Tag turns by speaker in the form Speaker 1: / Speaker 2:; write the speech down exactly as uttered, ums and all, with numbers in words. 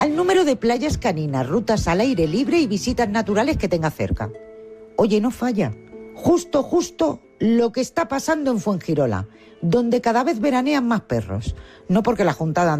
Speaker 1: al número de playas caninas, rutas al aire libre y visitas naturales que tenga cerca. Oye, no falla. Justo, justo lo que está pasando en Fuengirola, donde cada vez veranean más perros. No porque la Junta de